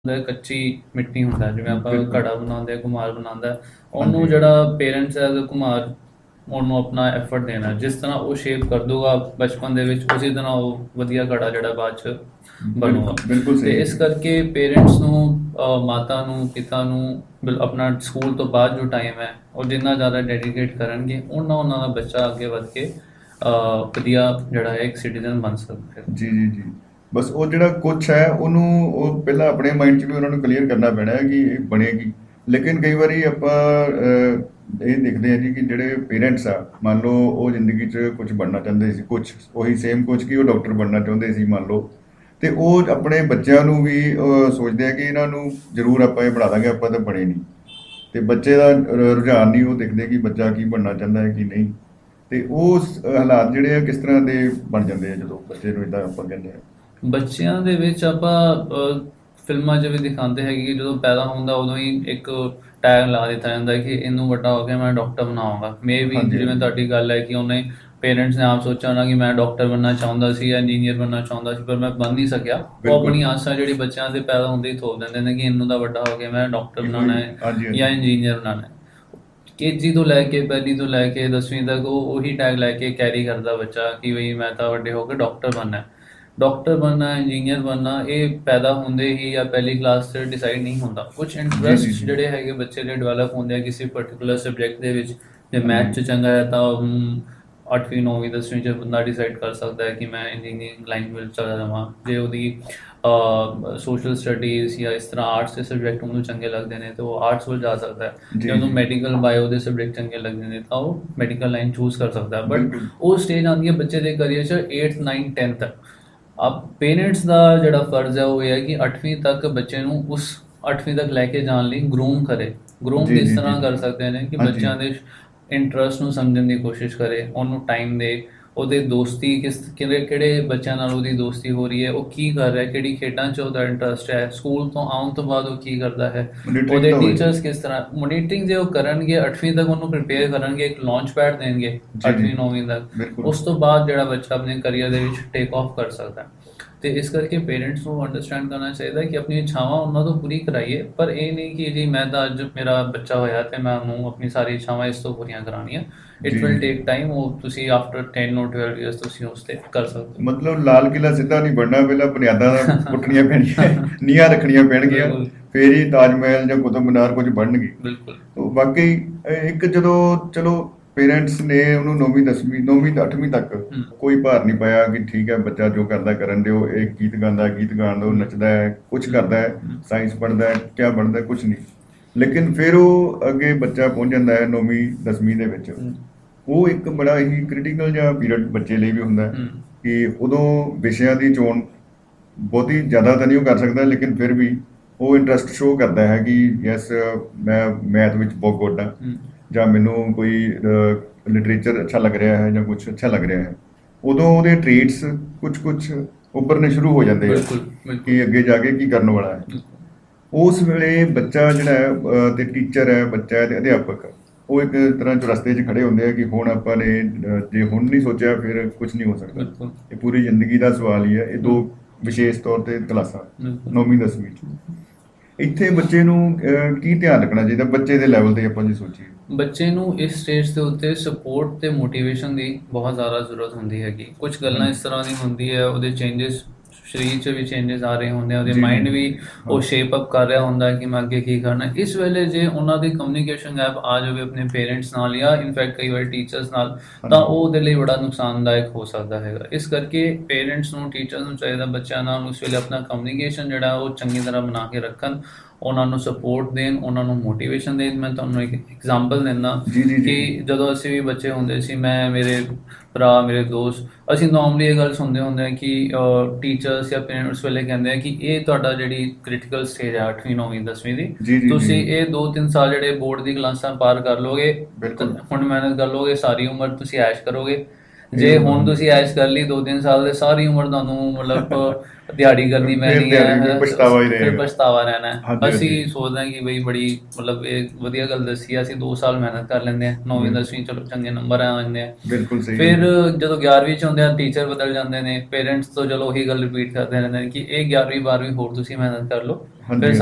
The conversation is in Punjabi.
ਕੱਚੀ ਮਿੱਟੀ ਹੁੰਦਾ, ਜਿਵੇਂ ਆਪਾਂ ਬਿਲਕੁਲ ਘੜਾ ਬਣਾਉਂਦੇ, ਘੁਮਾਰ ਬਣਾਉਂਦਾ, ਉਹਨੂੰ ਹਾਂਜੀ ਜਿਹੜਾ ਪੇਰੈਂਟਸ ਹੈ ਘੁਮਾਰ ਉਹਨੂੰ ਆਪਣਾ ਐਫਰਟ ਦੇਣਾ, ਜਿਸ ਤਰ੍ਹਾਂ ਉਹ ਸ਼ੇਪ ਕਰ ਦੂਗਾ ਬਚਪਨ ਦੇ ਵਿੱਚ, ਉਸੇ ਤਰ੍ਹਾਂ ਉਹ ਵਧੀਆ ਘੜਾ ਜਿਹੜਾ ਬਾਅਦ 'ਚ ਬਣੂਗਾ। ਬਿਲਕੁਲ ਬਿਲਕੁਲ ਤੇ ਸਹੀ ਇਸ ਜੀ। ਕਰਕੇ ਪੇਰੈਂਟਸ ਨੂੰ ਮਾਤਾ ਨੂੰ ਪਿਤਾ ਨੂੰ ਆਪਣਾ ਸਕੂਲ ਤੋਂ ਬਾਅਦ ਜੋ ਟਾਈਮ ਹੈ ਉਹ ਜਿੰਨਾ ਜ਼ਿਆਦਾ ਡੈਡੀਕੇਟ ਕਰਨਗੇ, ਉਹਨਾਂ ਦਾ ਬੱਚਾ ਅੱਗੇ ਵੱਧ ਕੇ ਵਧੀਆ ਜਿਹੜਾ ਹੈ ਇੱਕ ਸਿਟੀਜ਼ਨ ਬਣ ਸਕਦਾ ਹੈ। ਜੀ ਜੀ ਜੀ। ਬਸ ਉਹ ਜਿਹੜਾ ਕੁਛ ਹੈ ਉਹਨੂੰ ਉਹ ਪਹਿਲਾਂ ਆਪਣੇ ਮਾਈਂਡ 'ਚ ਵੀ ਉਹਨਾਂ ਨੂੰ ਕਲੀਅਰ ਕਰਨਾ ਪੈਣਾ ਹੈ ਕਿ ਇਹ ਬਣੇਗੀ। ਲੇਕਿਨ ਕਈ ਵਾਰੀ ਆਪਾਂ ਇਹ ਦੇਖਦੇ ਹਾਂ ਜੀ ਕਿ ਜਿਹੜੇ ਪੇਰੈਂਟਸ ਆ, ਮੰਨ ਲਓ ਉਹ ਜ਼ਿੰਦਗੀ 'ਚ ਕੁਝ ਬਣਨਾ ਚਾਹੁੰਦੇ ਸੀ, ਕੁਝ ਉਹੀ ਸੇਮ ਕੁਝ ਕਿ ਉਹ ਡਾਕਟਰ ਬਣਨਾ ਚਾਹੁੰਦੇ ਸੀ ਮੰਨ ਲਓ, ਤੇ ਉਹ ਆਪਣੇ ਬੱਚਿਆਂ ਨੂੰ ਵੀ ਸੋਚਦੇ ਆ ਕਿ ਇਹਨਾਂ ਨੂੰ ਜ਼ਰੂਰ ਆਪਾਂ ਇਹ ਬਣਾ ਦਾਂਗੇ, ਆਪਾਂ ਤਾਂ ਬਣੇ ਨਹੀਂ। ਤੇ ਬੱਚੇ ਦਾ ਰੁਝਾਨ ਨਹੀਂ ਉਹ ਦੇਖਦੇ ਕਿ ਬੱਚਾ ਕੀ ਬਣਨਾ ਚਾਹੁੰਦਾ ਹੈ ਕੀ ਨਹੀਂ। ਤੇ ਉਹ ਹਾਲਾਤ ਜਿਹੜੇ ਆ ਕਿਸ ਤਰ੍ਹਾਂ ਦੇ ਬਣ ਜਾਂਦੇ ਆ ਜਦੋਂ ਬੱਚੇ ਨੂੰ ਇਦਾਂ ਆਪਾਂ ਕਹਿੰਦੇ ਆ। ਬੱਚਿਆਂ ਦੇ ਵਿੱਚ ਆਪਾਂ ਫਿਲਮਾਂ 'ਚ ਵੀ ਦਿਖਾਉਂਦੇ ਹੈਗੇ ਕਿ ਜਦੋਂ ਪੈਦਾ ਹੁੰਦਾ ਉਦੋਂ ਹੀ ਇੱਕ ਟੈਗ ਲਾ ਦਿੱਤਾ ਜਾਂਦਾ ਕਿ ਇਹਨੂੰ ਵੱਡਾ ਹੋ ਕੇ ਮੈਂ ਡਾਕਟਰ ਬਣਾਵਾਂਗਾ। ਮੇ ਵੀ ਹਾਂਜੀ ਜਿਵੇਂ ਹਾਂਜੀ ਤੁਹਾਡੀ ਗੱਲ ਹੈ ਕਿ ਉਹਨੇ ਪੇਰੈਂਟਸ ਨੇ ਆਪ ਸੋਚਿਆ ਹੋਣਾ ਕਿ ਮੈਂ ਡਾਕਟਰ ਬਣਨਾ ਚਾਹੁੰਦਾ ਸੀ ਜਾਂ ਇੰਜੀਨੀਅਰ ਬਣਨਾ ਚਾਹੁੰਦਾ ਸੀ, ਪਰ ਮੈਂ ਬਣ ਨਹੀਂ ਸਕਿਆ। ਉਹ ਬਿਲਕੁਲ। ਆਪਣੀ ਆਸਾਂ ਜਿਹੜੀ ਬੱਚਿਆਂ ਦੇ ਪੈਦਾ ਹੁੰਦੇ ਹੀ ਥੋਪ ਦਿੰਦੇ ਨੇ ਕਿ ਇਹਨੂੰ ਤਾਂ ਵੱਡਾ ਹੋ ਕੇ ਮੈਂ ਡਾਕਟਰ ਕਿ ਬਣਾਉਣਾ ਕੋਈ ਹੈ ਹਾਂਜੀ ਜਾਂ ਹਾਂਜੀ ਇੰਜੀਨੀਅਰ ਬਣਾਉਣਾ ਹੈ। ਕੇਜੀ ਤੋਂ ਲੈ ਕੇ ਪਹਿਲੀ ਤੋਂ ਲੈ ਕੇ 10ਵੀਂ ਤੱਕ ਉਹ ਉਹੀ ਟੈਗ ਲੈ ਕੇ ਕੈਰੀ ਕਰਦਾ ਬੱਚਾ ਕਿ ਬਈ ਮੈਂ ਤਾਂ ਵੱਡੇ ਹੋ ਕੇ ਡਾਕਟਰ ਬਣਨਾ ਹੈ। ਡਾਕਟਰ ਬਣਨਾ, ਇੰਜੀਨੀਅਰ ਬਣਨਾ, ਇਹ ਪੈਦਾ ਹੁੰਦੇ ਹੀ ਜਾਂ ਪਹਿਲੀ ਕਲਾਸ 'ਚ ਡਿਸਾਈਡ ਨਹੀਂ ਹੁੰਦਾ। ਕੁਝ ਜੀ ਜੀ ਇੰਟਰਸਟ ਜੀ ਜਿਹੜੇ ਹੈਗੇ ਬੱਚੇ ਦੇ ਡਿਵੈਲਪ ਹੁੰਦੇ ਆ ਕਿਸੇ ਪਰਟੀਕੂਲਰ ਸਬਜੈਕਟ ਦੇ ਵਿੱਚ। ਜੇ ਹਾਂਜੀ ਮੈਥ 'ਚ ਚੰਗਾ ਹੈ ਤਾਂ 8ਵੀਂ 9ਵੀਂ 10ਵੀਂ 'ਚ ਬੰਦਾ ਡਿਸਾਈਡ ਕਰ ਸਕਦਾ ਹੈ ਕਿ ਮੈਂ ਇੰਜੀਨੀਅਰਿੰਗ ਲਾਈਨ ਵਿੱਚ ਚਲਾ ਜਾਵਾਂ। ਜੇ ਉਹਦੀ ਸੋਸ਼ਲ ਸਟੱਡੀਜ਼ ਜਾਂ ਇਸ ਤਰ੍ਹਾਂ ਆਰਟਸ ਦੇ ਸਬਜੈਕਟ ਉਹਨੂੰ ਚੰਗੇ ਲੱਗਦੇ ਨੇ ਤਾਂ ਉਹ ਆਰਟਸ ਵੱਲ ਜਾ ਸਕਦਾ ਹੈ। ਜੇ ਜੀ ਉਹਨੂੰ ਜੀ ਮੈਡੀਕਲ ਬਾਇਓ ਦੇ ਸਬਜੈਕਟ ਚੰਗੇ ਲੱਗਦੇ ਨੇ ਤਾਂ ਉਹ ਮੈਡੀਕਲ ਲਾਈਨ ਚੂਜ਼ ਕਰ ਸਕਦਾ ਹੈ। ਬਟ ਬਿਲਕੁਲ ਉਹ ਸਟੇਜ ਆਉਂਦੀ ਹੈ ਬੱਚੇ ਦੇ ਕਰੀਅਰ 'ਚ 8th 9th 10th ਤੱਕ। अब पेरेंट्स ਦਾ ਜਿਹੜਾ ਫਰਜ਼ ਹੈ ਉਹ ਇਹ ਹੈ ਕਿ 8ਵੀਂ ਤੱਕ ਬੱਚੇ ਨੂੰ ਉਸ 8ਵੀਂ ਤੱਕ ਲੈ ਕੇ ਜਾਣ ਲਈ ਗਰੂਮ ਕਰੇ। ਗਰੂਮ ਜੀ ਕਿਸ ਜੀ ਜੀ ਤਰ੍ਹਾਂ ਕਰ ਸਕਦੇ ਨੇ ਕਿ ਹਾਂਜੀ ਬੱਚਿਆਂ ਦੇ ਇੰਟਰਸਟ ਨੂੰ ਸਮਝਣ ਦੀ ਕੋਸ਼ਿਸ਼ ਕਰੇ, ਉਹਨੂੰ ਟਾਈਮ ਦੇ, ਉਹਦੇ ਦੋਸਤੀ ਕਿਹੜੇ ਬੱਚਿਆਂ ਨਾਲ ਉਹਦੀ ਦੋਸਤੀ ਹੋ ਰਹੀ ਹੈ, ਉਹ ਕੀ ਕਰ ਰਿਹਾ, ਕਿਹੜੀ ਖੇਡਾਂ 'ਚ ਉਹਦਾ ਇੰਟਰਸਟ ਹੈ, ਸਕੂਲ ਤੋਂ ਆਉਣ ਤੋਂ ਬਾਅਦ ਉਹ ਕੀ ਕਰਦਾ ਹੈ, ਮੋਨੀਟਰਿੰਗ ਉਹਦੇ ਤਾਂ ਹੋਏ। ਟੀਚਰਸ ਕਿਸ ਤਰ੍ਹਾਂ ਮੋਨੀਟਰਿੰਗ ਜੇ ਉਹ ਕਰਨਗੇ 8ਵੀਂ ਤੱਕ ਉਹਨੂੰ ਪ੍ਰਿਪੇਅਰ ਕਰਨਗੇ, ਇੱਕ ਲਾਂਚ ਪੈਡ ਦੇਣਗੇ ਜੀ ਜੀ 8ਵੀਂ 9ਵੀਂ ਤੱਕ। ਬਿਲਕੁਲ ਉਸ ਤੋਂ ਬਾਅਦ ਜਿਹੜਾ ਬੱਚਾ ਆਪਣੇ ਕਰੀਅਰ ਦੇ ਵਿੱਚ ਟੇਕ ਆਫ ਕਰ ਸਕਦਾ ਹੈ। ਤੇ ਇਸ ਕਰਕੇ ਪੇਰੈਂਟਸ ਨੂੰ ਅੰਡਰਸਟੈਂਡ ਕਰਨਾ ਚਾਹੀਦਾ ਕਿ ਆਪਣੀ ਇੱਛਾਵਾਂ ਉਹਨਾਂ ਤੋਂ ਪੂਰੀ ਕਰਾਈਏ, ਪਰ ਇਹ ਨਹੀਂ ਕਿ ਜੀ ਮੈਂ ਤਾਂ ਅੱਜ ਮੇਰਾ ਬੱਚਾ ਹੋਇਆ ਤੇ ਮੈਂ ਉਹਨੂੰ ਆਪਣੀ ਸਾਰੀ ਇੱਛਾਵਾਂ ਇਸ ਤੋਂ ਪੂਰੀਆਂ ਕਰਾਉਣੀਆਂ। ਇਟ ਜੀ ਵਿਲ ਜੀ ਟੇਕ ਟਾਈਮ। ਉਹ ਤੁਸੀਂ ਆਫਟਰ 10 or 12 ਇਅਰਸ ਤੁਸੀਂ ਉਸ 'ਤੇ ਕਰ ਸਕਦੇ ਮਤਲਬ ਲਾਲ ਕਿਲ੍ਹਾ ਸਿੱਧਾ ਨਹੀਂ ਬਣਨਾ, ਪਹਿਲਾਂ ਬੁਨਿਆਦਾਂ ਪੁੱਟਣੀਆਂ ਪੈਣੀਆਂ, ਨੀਹਾਂ ਰੱਖਣੀਆਂ ਹੋ। ਪੈਣਗੀਆਂ, ਬਿਲਕੁਲ। ਫੇਰ ਹੀ ਤਾਜ ਮਹਿਲ ਜਾਂ ਕੁਤਬ ਮੀਨਾਰ ਕੁਝ ਬਣਨਗੇ। ਬਿਲਕੁਲ। ਤੋ ਵਾਕਈ ਇੱਕ ਜਦੋਂ ਚਲੋ ਪੇਰੈਂਟਸ ਨੇ ਉਹਨੂੰ 9ਵੀਂ 10ਵੀਂ 9ਵੀਂ 8ਵੀਂ ਤੱਕ ਹੂੰ। ਕੋਈ ਭਾਰ ਨਹੀਂ ਪਾਇਆ ਕਿ ਠੀਕ ਹੈ ਬੱਚਾ ਜੋ ਕਰਦਾ ਕਰਨ ਦਿਓ, ਇਹ ਗੀਤ ਗਾਉਂਦਾ ਗੀਤ ਗਾਣ ਦਿਓ, ਨੱਚਦਾ ਹੈ, ਕੁਝ ਕਰਦਾ ਹੈ, ਸਾਇੰਸ ਪੜ੍ਹਦਾ ਹੈ, ਕਿਆ ਬਣਦਾ ਕੁਝ ਨਹੀਂ। ਲੇਕਿਨ ਫਿਰ ਉਹ ਅੱਗੇ ਬੱਚਾ ਪਹੁੰਚ ਜਾਂਦਾ ਹੈ 9ਵੀਂ 10ਵੀਂ ਦੇ ਵਿੱਚ। ਹੂੰ। ਉਹ ਇੱਕ ਬੜਾ ਹੀ ਕ੍ਰਿਟੀਕਲ ਜਿਹਾ ਪੀਰੀਅਡ ਬੱਚੇ ਲਈ ਵੀ ਹੁੰਦਾ ਹੈ ਹੂੰ। ਕਿ ਉਦੋਂ ਵਿਸ਼ਿਆਂ ਦੀ ਚੋਣ ਬਹੁਤੀ ਜ਼ਿਆਦਾ ਤਾਂ ਨਹੀਂ ਉਹ ਕਰ ਸਕਦਾ, ਲੇਕਿਨ ਫਿਰ ਵੀ ਉਹ ਇੰਟਰਸਟ ਸ਼ੋਅ ਕਰਦਾ ਹੈ ਕਿ ਯੈਸ ਮੈਂ ਮੈਥ ਵਿੱਚ ਬਹੁਤ ਗੁੱਡ ਹਾਂ, ਹੂੰ। ਜਾਂ ਮੈਨੂੰ ਕੋਈ ਲਿਟਰੇਚਰ ਅੱਛਾ ਲੱਗ ਰਿਹਾ ਹੈ ਜਾਂ ਕੁਝ ਅੱਛਾ ਲੱਗ ਰਿਹਾ ਹੈ। ਉਦੋਂ ਉਹਦੇ ਟ੍ਰੇਟਸ ਕੁਝ ਉੱਭਰਨੇ ਸ਼ੁਰੂ ਹੋ ਜਾਂਦੇ ਆ ਬਿਲकुल। बिल्कुल। ਕਿ ਅੱਗੇ ਜਾ ਕੇ ਕੀ ਕਰਨ ਵਾਲਾ ਹੈ। बिल्कुल। ਉਸ ਵੇਲੇ ਬੱਚਾ ਜਿਹੜਾ ਹੈ ਤੇ ਟੀਚਰ ਹੈ, ਬੱਚਾ ਹੈ ਤੇ ਅਧਿਆਪਕ, ਉਹ ਇੱਕ ਤਰ੍ਹਾਂ ਚੁਰਸਤੇ 'ਚ ਖੜੇ ਹੁੰਦੇ ਆ ਕਿ ਹੁਣ ਆਪਾਂ ਨੇ ਜੇ ਹੁਣ ਨਹੀਂ ਸੋਚਿਆ ਫਿਰ ਕੁਝ ਨਹੀਂ ਹੋ ਸਕਦਾ। बिल्कुल। ਇਹ ਪੂਰੀ ਜ਼ਿੰਦਗੀ ਦਾ ਸਵਾਲ ਹੀ ਹੈ। ਇਹ ਦੋ ਵਿਸ਼ੇਸ਼ ਤੌਰ ਤੇ ਕਲਾਸਾਂ बिल्कुल। 9ਵੀਂ 10ਵੀਂ 'ਚ ਇੱਥੇ ਬੱਚੇ ਨੂੰ ਕੀ ਧਿਆਨ ਰੱਖਣਾ ਚਾਹੀਦਾ ਬੱਚੇ ਦੇ ਲੈਵਲ ਤੇ ਆਪਾਂ ਜੇ ਸੋਚੀਏ। ਬੱਚੇ ਨੂੰ ਇਸ ਸਟੇਜ ਦੇ ਉੱਤੇ ਸਪੋਰਟ ਤੇ ਮੋਟੀਵੇਸ਼ਨ ਦੀ ਬਹੁਤ ਜ਼ਿਆਦਾ ਜ਼ਰੂਰਤ ਹੁੰਦੀ ਹੈਗੀ। ਕੁਝ ਗੱਲਾਂ ਹਾਂਜੀ ਇਸ ਤਰ੍ਹਾਂ ਦੀ ਹੁੰਦੀ ਹੈ, ਉਹਦੇ ਚੇਂਜਸ ਸਰੀਰ 'ਚ ਵੀ ਚੇਂਜਸ ਆ ਰਹੇ ਹੁੰਦੇ ਆ, ਉਹਦੇ ਜੀ ਮਾਈਂਡ ਜੀ ਵੀ ਹਾਂ ਉਹ ਸ਼ੇਪ ਅਪ ਕਰ ਰਿਹਾ ਹੁੰਦਾ ਕਿ ਮੈਂ ਅੱਗੇ ਕੀ ਕਰਨਾ। ਇਸ ਵੇਲੇ ਜੇ ਉਹਨਾਂ ਦੀ ਕਮਿਊਨੀਕੇਸ਼ਨ ਗੈਪ ਆ ਜਾਵੇ ਆਪਣੇ ਪੇਰੈਂਟਸ ਨਾਲ ਜਾਂ ਇਨਫੈਕਟ ਕਈ ਵਾਰ ਟੀਚਰਸ ਨਾਲ, ਤਾਂ ਹਾਂਜੀ ਉਹ ਉਹਦੇ ਲਈ ਬੜਾ ਨੁਕਸਾਨਦਾਇਕ ਹੋ ਸਕਦਾ ਹੈਗਾ। ਇਸ ਕਰਕੇ ਪੇਰੈਂਟਸ ਨੂੰ, ਟੀਚਰਸ ਨੂੰ ਚਾਹੀਦਾ ਬੱਚਿਆਂ ਨਾਲ ਉਸ ਵੇਲੇ ਆਪਣਾ ਕਮਿਊਨੀਕੇਸ਼ਨ ਜਿਹੜਾ ਉਹ ਚੰਗੀ ਤਰ੍ਹਾਂ ਬਣਾ ਕੇ ਰੱਖਣ, ਉਹਨਾਂ ਨੂੰ ਸਪੋਰਟ ਦੇਣ, ਉਹਨਾਂ ਨੂੰ ਮੋਟੀਵੇਸ਼ਨ ਦੇਣ। ਮੈਂ ਤੁਹਾਨੂੰ ਇੱਕ ਐਗਜ਼ਾਮਪਲ ਦਿੰਦਾ ਜੀ ਜੀ ਜੀ ਕਿ ਜਦੋਂ ਅਸੀਂ ਵੀ ਬੱਚੇ ਹੁੰਦੇ ਸੀ, ਮੈਂ, ਮੇਰੇ ਭਰਾ, ਮੇਰੇ ਦੋਸਤ, ਅਸੀਂ ਨੋਰਮਲੀ ਇਹ ਗੱਲ ਸੁਣਦੇ ਹੁੰਦੇ ਹਾਂ ਕਿ ਟੀਚਰਸ ਜਾਂ ਪੇਰੈਂਟਸ ਵੇਲੇ ਕਹਿੰਦੇ ਆ ਕਿ ਇਹ ਤੁਹਾਡਾ ਜਿਹੜੀ ਕ੍ਰਿਟੀਕਲ ਸਟੇਜ ਹੈ 8ਵੀਂ 9ਵੀਂ 10ਵੀਂ ਦੀ, ਜੀ ਜੀ ਜੀ ਤੁਸੀਂ ਇਹ 2-3 ਸਾਲ ਜਿਹੜੇ ਬੋਰਡ ਦੀ ਕਲਾਸਾਂ ਪਾਰ ਕਰ ਲੋਗੇ, ਬਿਲਕੁਲ ਹੁਣ ਮਿਹਨਤ ਕਰ ਲੋਗੇ, ਸਾਰੀ ਉਮਰ ਤੁਸੀਂ ਐਸ਼ ਕਰੋਗੇ, ਜੇ ਹੁਣ ਤੁਸੀਂ ਐਸ਼ ਕਰ ਲਈ 2-3 ਸਾਲ ਦੇ, ਸਾਰੀ ਉਮਰ ਤੁਹਾਨੂੰ ਮਤਲਬ ਦਿਹਾੜੀ ਕਰਨੀ ਫਿਰ ਪੈਣੀ ਦਿਹਾੜੀ ਫਿਰ ਹੈ, ਪਛਤਾਵਾ ਹੀ ਫਿਰ ਰਹੇਗਾ। ਪਛਤਾਵਾ ਰਹਿਣਾ ਹੈ। ਹਾਂਜੀ ਅਸੀਂ ਹਾਂਜੀ ਸੋਚਦੇ ਹਾਂ ਕਿ ਬਈ ਬੜੀ ਮਤਲਬ ਇਹ ਵਧੀਆ ਗੱਲ ਦੱਸੀ ਆ, ਅਸੀਂ 2 ਸਾਲ ਮਿਹਨਤ ਕਰ ਲੈਂਦੇ ਹਾਂ, 9ਵੀਂ ਬਿਲ- 10ਵੀਂ ਚਲੋ ਚੰਗੇ ਨੰਬਰ ਆ ਜਾਂਦੇ ਆ। ਬਿਲਕੁਲ ਸਹੀ ਫਿਰ ਗੱਲ ਹੈ। ਜਦੋਂ 11ਵੀਂ ਚ ਹੁੰਦੇ ਆ ਟੀਚਰ ਬਦਲ ਜਾਂਦੇ ਨੇ, ਪੇਰੈਂਟਸ ਤੋਂ ਚਲੋ ਉਹੀ ਗੱਲ ਰਿਪੀਟ ਕਰਦੇ ਰਹਿੰਦੇ ਨੇ ਕਿ ਇਹ 11ਵੀਂ 12ਵੀਂ ਹੋਰ ਤੁਸੀਂ ਮਿਹਨਤ ਕਰ ਲਓ, ਹਾਂਜੀ ਫਿਰ